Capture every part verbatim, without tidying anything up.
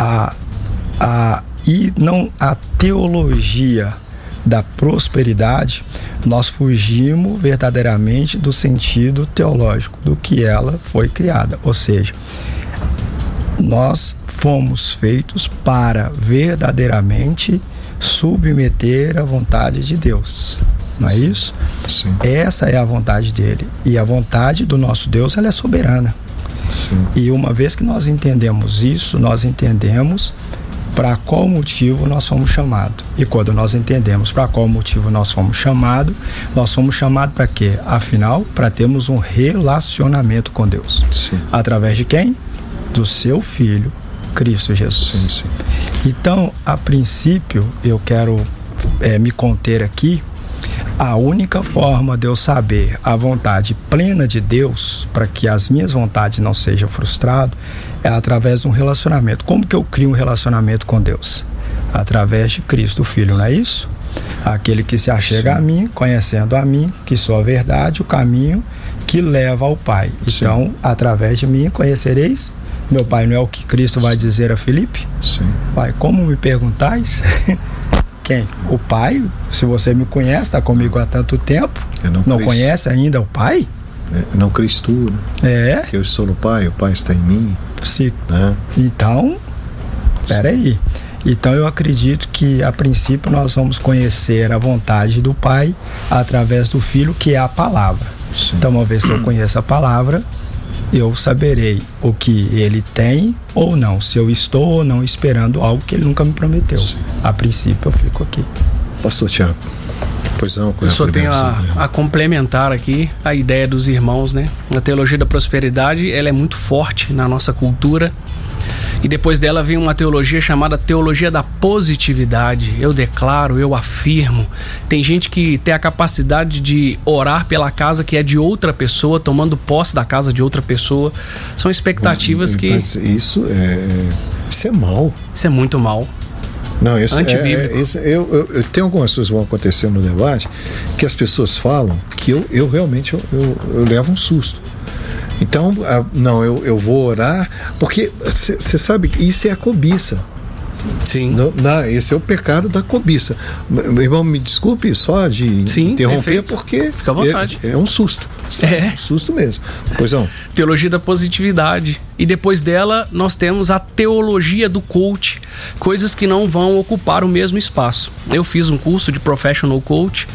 a, a, e não a teologia da prosperidade, nós fugimos verdadeiramente do sentido teológico do que ela foi criada. Ou seja, nós fomos feitos para verdadeiramente submeter a vontade de Deus. Não é isso? Sim. Essa é a vontade dele. E a vontade do nosso Deus, ela é soberana. Sim. E uma vez que nós entendemos isso, nós entendemos para qual motivo nós fomos chamados. E quando nós entendemos para qual motivo nós fomos chamados, nós fomos chamados para quê? Afinal, para termos um relacionamento com Deus. Sim. Através de quem? Do seu Filho, Cristo Jesus. Sim, sim. Então, a princípio, eu quero é, me conter aqui. A única forma de eu saber a vontade plena de Deus, para que as minhas vontades não sejam frustradas, é através de um relacionamento. Como que eu crio um relacionamento com Deus? Através de Cristo, o Filho, não é isso? Aquele que se achega Sim. a mim, conhecendo a mim, que sou a verdade, o caminho que leva ao Pai. Sim. Então, através de mim conhecereis meu Pai. Não é o que Cristo vai dizer a Filipe? Sim. Pai, como me perguntais? Quem? O Pai? Se você me conhece, está comigo há tanto tempo, não, não conhece ainda o Pai? É, não crês tu, né? É. Que eu estou no Pai, o Pai está em mim. Sim. Né? Então, peraí. Então eu acredito que a princípio nós vamos conhecer a vontade do Pai através do Filho, que é a palavra. Sim. Então, uma vez que eu conheço a palavra, eu saberei o que ele tem ou não, se eu estou ou não esperando algo que ele nunca me prometeu. Sim. A princípio eu fico aqui. Pastor Tiago, pois não, eu só tenho a, a complementar aqui a ideia dos irmãos, né? A teologia da prosperidade, ela é muito forte na nossa cultura. E depois dela vem uma teologia chamada teologia da positividade. Eu declaro, eu afirmo. Tem gente que tem a capacidade de orar pela casa que é de outra pessoa, tomando posse da casa de outra pessoa. São expectativas que... Mas isso é, isso é mal. Isso é muito mal. Não, isso Antibíblico. é, isso, eu, eu, eu tenho algumas coisas que vão acontecer no debate que as pessoas falam que eu, eu realmente eu, eu, eu levo um susto. Então, não, eu, eu vou orar, porque você sabe que isso é a cobiça. Sim. Não, não, esse é o pecado da cobiça. Meu irmão, me desculpe só de Sim, interromper, perfeito. Porque fica à vontade. É, é um susto. Sabe? É. Um susto mesmo. Pois não. Teologia da positividade. E depois dela, nós temos a teologia do coach. Coisas que não vão ocupar o mesmo espaço. Eu fiz um curso de Professional Coach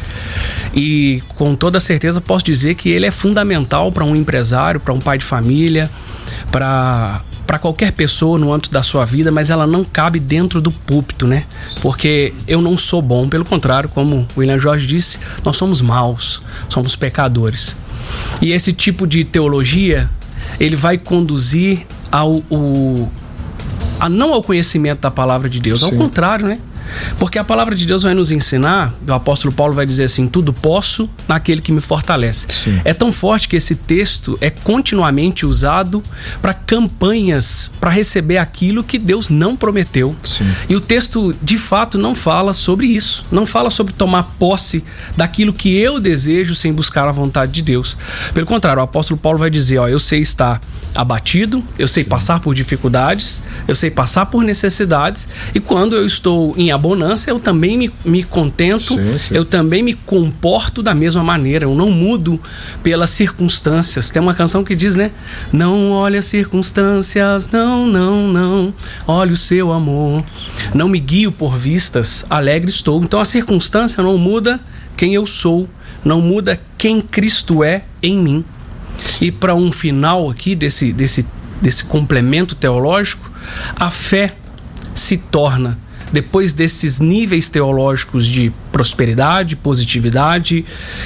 e com toda certeza posso dizer que ele é fundamental para um empresário, para um pai de família, para... para qualquer pessoa no âmbito da sua vida, mas ela não cabe dentro do púlpito, né? Porque eu não sou bom, pelo contrário, como o William Jorge disse, nós somos maus, somos pecadores. E esse tipo de teologia, ele vai conduzir ao, ao, a não ao conhecimento da palavra de Deus, Sim. ao contrário, né? Porque a palavra de Deus vai nos ensinar, o apóstolo Paulo vai dizer assim, tudo posso naquele que me fortalece. Sim. É tão forte que esse texto é continuamente usado para campanhas, para receber aquilo que Deus não prometeu. Sim. E o texto, de fato, não fala sobre isso. Não fala sobre tomar posse daquilo que eu desejo sem buscar a vontade de Deus. Pelo contrário, o apóstolo Paulo vai dizer, ó, eu sei estar abatido, eu sei Sim. passar por dificuldades, eu sei passar por necessidades, e quando eu estou em abundância, eu também me, me contento, sim, sim. eu também me comporto da mesma maneira, eu não mudo pelas circunstâncias. Tem uma canção que diz, né? Não olhe as circunstâncias, não, não, não, olhe o seu amor. Não me guio por vistas, alegre estou. Então a circunstância não muda quem eu sou, não muda quem Cristo é em mim. E para um final aqui desse, desse, desse complemento teológico, a fé se torna, depois desses níveis teológicos de prosperidade, positividade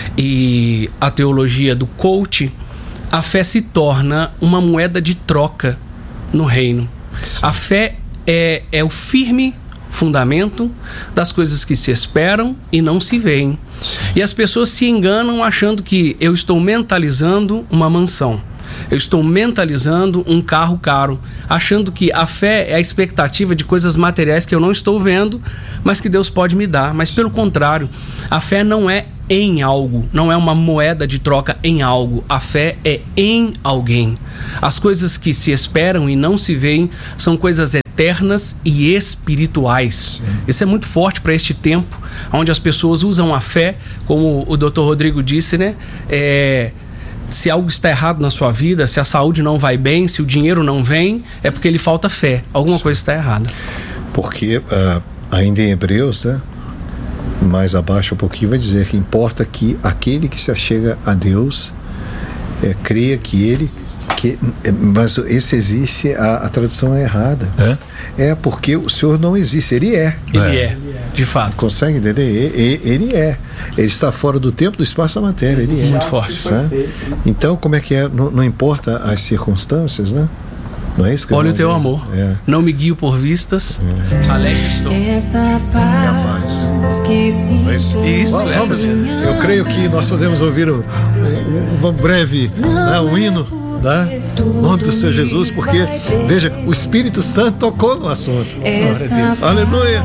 e a teologia do coach, a fé se torna uma moeda de troca no reino. Sim. A fé é, é o firme fundamento das coisas que se esperam e não se veem. E as pessoas se enganam achando que eu estou mentalizando uma mansão, eu estou mentalizando um carro caro, achando que a fé é a expectativa de coisas materiais que eu não estou vendo, mas que Deus pode me dar. Mas pelo contrário, a fé não é em algo, não é uma moeda de troca em algo, a fé é em alguém. As coisas que se esperam e não se veem são coisas eternas, eternas e espirituais. Sim. Isso é muito forte para este tempo, onde as pessoas usam a fé, como o doutor Rodrigo disse, né? É, se algo está errado na sua vida, se a saúde não vai bem, se o dinheiro não vem, é porque lhe falta fé. Alguma Sim. coisa está errada. Porque uh, ainda em Hebreus, né? Mais abaixo um pouquinho vai dizer que importa que aquele que se achega a Deus é, creia que ele que, mas esse existe, a, a tradução é errada. É? É porque o Senhor não existe, ele é. Ele é, é de fato. Consegue entender? Ele, ele é. Ele está fora do tempo, do espaço, da matéria. Ele é. Muito forte. Sabe? Então, como é que é? Não, não importa as circunstâncias, né? Não é isso que Olha eu o teu dizer. Amor. É. Não me guio por vistas. É. Alegre estou. Essa paz é que sinto. É isso. Isso, vamos, essa vamos. Eu creio que nós podemos ouvir um, um, um breve né, um hino. Né? Em nome do Senhor Jesus, porque veja, o Espírito Santo tocou no assunto. Aleluia.